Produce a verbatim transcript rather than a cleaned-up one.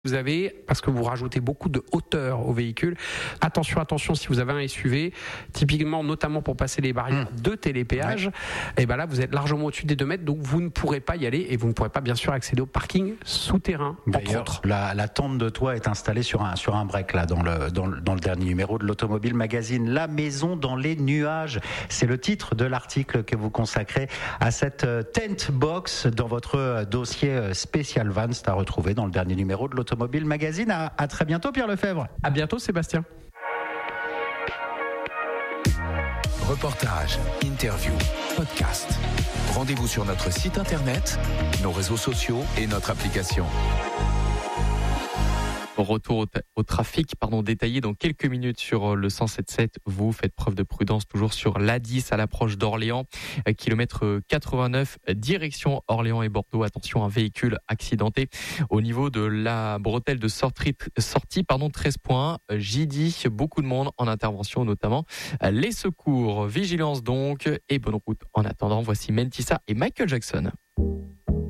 Vous avez, parce que vous rajoutez beaucoup de hauteur au véhicule, attention, attention, si vous avez un S U V, typiquement, notamment pour passer les barrières mmh. de télépéage, ouais. et ben là, vous êtes largement au-dessus des deux mètres, donc vous ne pourrez pas y aller et vous ne pourrez pas, bien sûr, accéder au parking souterrain, entre autres. La, la tente de toit est installée sur un, sur un break, là, dans le, dans, le, dans le dernier numéro de l'Automobile Magazine. La maison dans les nuages, c'est le titre de l'article que vous consacrez à cette tent box dans votre dossier spécial Vans, à retrouver dans le dernier numéro de l'Automobile Automobile Magazine. À, à très bientôt, Pierre Lefebvre. À bientôt, Sébastien. Reportage, interview, podcast. Rendez-vous sur notre site internet, nos réseaux sociaux et notre application. Retour au, ta- au trafic pardon, détaillé dans quelques minutes sur le cent sept sept. Vous faites preuve de prudence toujours sur l'A dix à l'approche d'Orléans, kilomètre quatre-vingt-neuf, direction Orléans et Bordeaux. Attention, un véhicule accidenté au niveau de la bretelle de sortie, sortie pardon, treize point un. J'y dis, beaucoup de monde en intervention, notamment les secours. Vigilance donc et bonne route en attendant. Voici Mentissa et Michael Jackson.